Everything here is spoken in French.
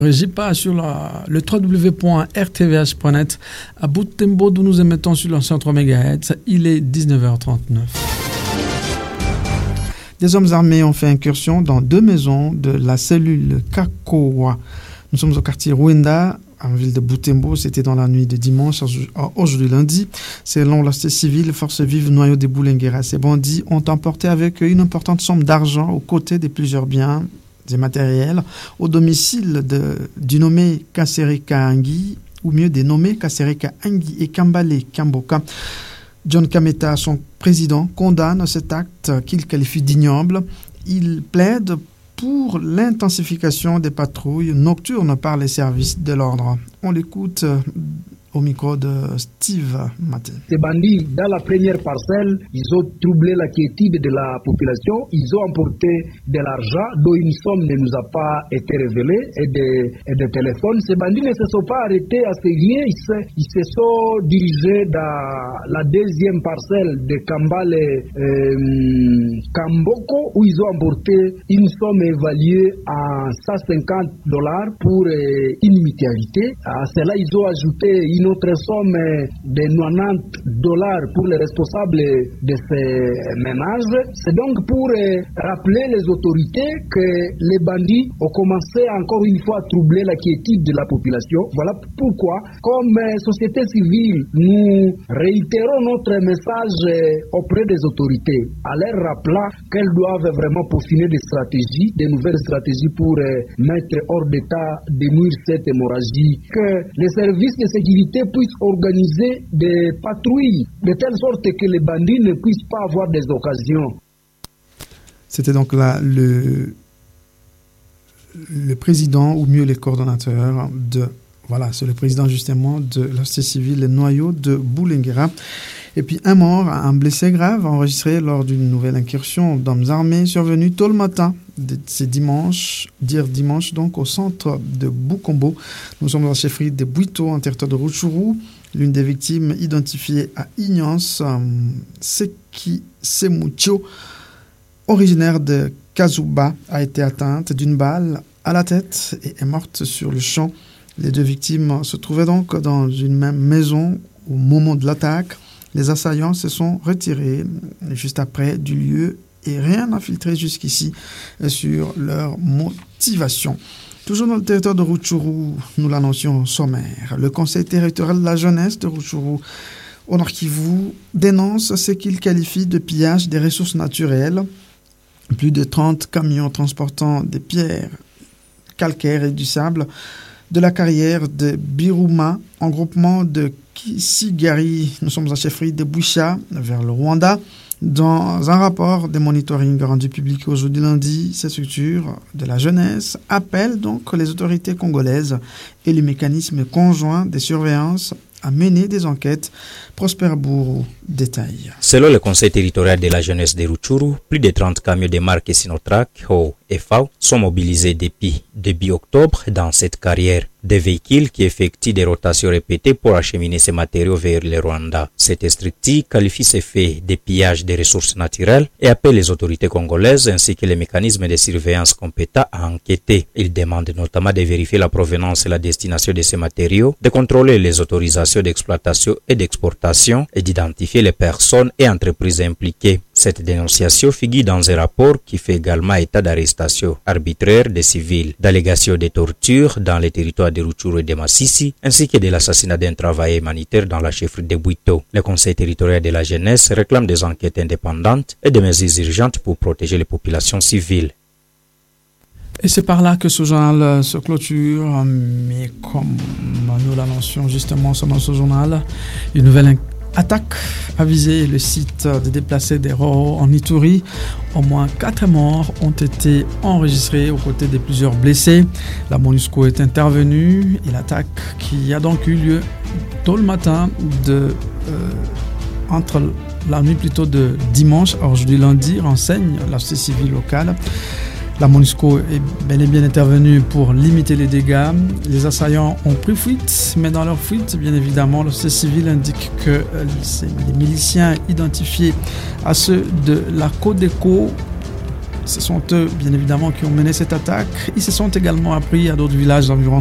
Régie pas sur le www.rtvh.net à Butembo, d'où nous émettons sur l'ancien 3 MHz. Il est 19h39. Des hommes armés ont fait incursion dans 2 maisons de la cellule Kakowa. Nous sommes au quartier Rwenda, en ville de Butembo. C'était dans la nuit de dimanche à aujourd'hui lundi. Selon la société civile, Forces vives Noyau de Bulengera, ces bandits ont emporté avec eux une importante somme d'argent aux côtés de plusieurs biens et matériels au domicile du nommé Kasereka Angi, ou mieux des nommés Kasereka Angi et Kambale Kamboka. John Kameta, son président, condamne cet acte qu'il qualifie d'ignoble. Il plaide pour l'intensification des patrouilles nocturnes par les services de l'ordre. On l'écoute au micro de Steve Maté. Ces bandits, dans la première parcelle, ils ont troublé la quiétude de la population, ils ont emporté de l'argent dont une somme ne nous a pas été révélée et des téléphones. Ces bandits ne se sont pas arrêtés à ces liens, ils se sont dirigés dans la deuxième parcelle de Kambale Kamboko où ils ont emporté une somme évaluée à $150 pour une mutualité. À cela, ils ont ajouté une autre somme de $90 pour les responsables de ces ménages. C'est donc pour rappeler les autorités que les bandits ont commencé encore une fois à troubler la quiétude de la population. Voilà pourquoi, comme société civile, nous réitérons notre message auprès des autorités, en leur rappelant qu'elles doivent vraiment peaufiner des nouvelles stratégies pour mettre hors d'état de nuire cette hémorragie, que les services de sécurité puissent organiser des patrouilles de telle sorte que les bandits ne puissent pas avoir des occasions. C'était donc là le président, ou mieux les coordonnateurs c'est le président justement de la société civile, les Noyaux de Bulengera. Et puis un mort, un blessé grave enregistré lors d'une nouvelle incursion d'hommes armés survenue tôt le matin c'est dimanche donc au centre de Bukombo. Nous sommes dans la chefferie de Bwito en territoire de Rutshuru. L'une des victimes identifiée à Ignos, Seki Semucho, originaire de Kazuba, a été atteinte d'une balle à la tête et est morte sur le champ. Les 2 victimes se trouvaient donc dans une même maison au moment de l'attaque. Les assaillants se sont retirés juste après du lieu et rien n'a filtré jusqu'ici sur leur motivation. Toujours dans le territoire de Rutshuru, nous l'annoncions sommaire. Le Conseil territorial de la jeunesse de Rutshuru au Nord Kivu dénonce ce qu'il qualifie de pillage des ressources naturelles. Plus de 30 camions transportant des pierres calcaires et du sable de la carrière de Biruma, en groupement de Kisigari. Nous sommes à chefferie de Bwisha, vers le Rwanda. Dans un rapport de monitoring rendu public aujourd'hui lundi, ces structures de la jeunesse appellent donc les autorités congolaises et les mécanismes conjoints de surveillance à mener des enquêtes. Prosper Bourou détaille. Selon le Conseil territorial de la jeunesse de Rutshuru, plus de 30 camions de marque Sinotrac, Ho et FAO sont mobilisés depuis début octobre dans cette carrière. Des véhicules qui effectuent des rotations répétées pour acheminer ces matériaux vers le Rwanda. Cette structure qualifie ces faits de pillage des ressources naturelles et appelle les autorités congolaises ainsi que les mécanismes de surveillance compétents à enquêter. Il demande notamment de vérifier la provenance et la destination de ces matériaux, de contrôler les autorisations d'exploitation et d'exportation et d'identifier les personnes et entreprises impliquées. Cette dénonciation figure dans un rapport qui fait également état d'arrestation arbitraire des civils, d'allégations de torture dans les territoires de Rutshuru et de Masisi, ainsi que de l'assassinat d'un travailleur humanitaire dans la chefferie de Bwito. Le Conseil territorial de la jeunesse réclame des enquêtes indépendantes et des mesures urgentes pour protéger les populations civiles. Et c'est par là que ce journal se clôture, mais comme nous l'annoncions justement dans ce journal, une nouvelle attaque a visé le site de déplacés des Roro en Ituri. Au moins 4 morts ont été enregistrés aux côtés de plusieurs blessés. La MONUSCO est intervenue et l'attaque qui a donc eu lieu tôt le matin entre la nuit plutôt de dimanche à aujourd'hui lundi, renseigne la société civile locale. La MONUSCO est bel et bien intervenue pour limiter les dégâts. Les assaillants ont pris fuite, mais dans leur fuite, bien évidemment, la société civile indique que les miliciens identifiés à ceux de la Codeco Ce sont eux, bien évidemment, qui ont mené cette attaque. Ils se sont également appris à d'autres villages environnants